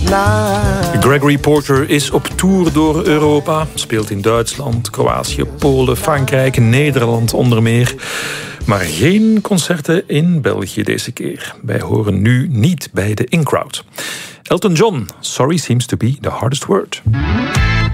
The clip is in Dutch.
night. Gregory Porter is op tour door Europa. Speelt in Duitsland, Kroatië, Polen, Frankrijk, Nederland onder meer. Maar geen concerten in België deze keer. Wij horen nu niet bij de In Crowd. Elton John, Sorry seems to be the hardest word.